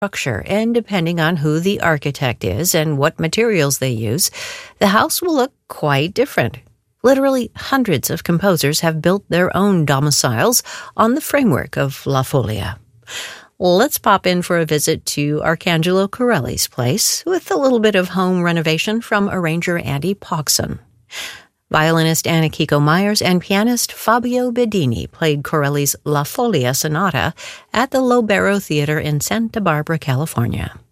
structure, and depending on who the architect is and what materials they use, the house will look quite different. Literally hundreds of composers have built their own domiciles on the framework of La Folia. Let's pop in for a visit to Arcangelo Corelli's place with a little bit of home renovation from arranger Andy Pogson. Violinist Anna-Kiko Myers and pianist Fabio Bedini played Corelli's La Folia Sonata at the Lobero Theater in Santa Barbara, California.